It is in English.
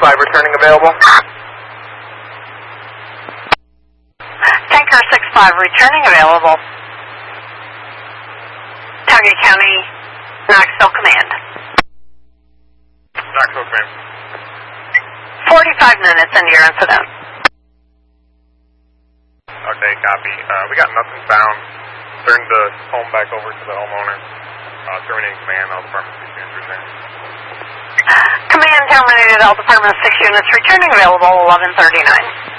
6-5 returning available. Tanker 6-5 returning available. Tioga County, Knoxville Command. Knoxville Command. 45 minutes into your incident. Okay, copy. We got nothing found. Turned the home back over to the homeowner. Terminating command, all Department 6 units return. Command terminated, all Department 6 units returning available 11:39.